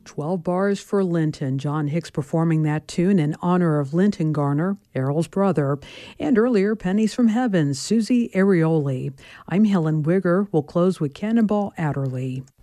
12 Bars for Linton. John Hicks performing that tune in honor of Linton Garner, Errol's brother. And earlier, Pennies from Heaven, Susie Arioli. I'm Helen Wigger. We'll close with Cannonball Adderley.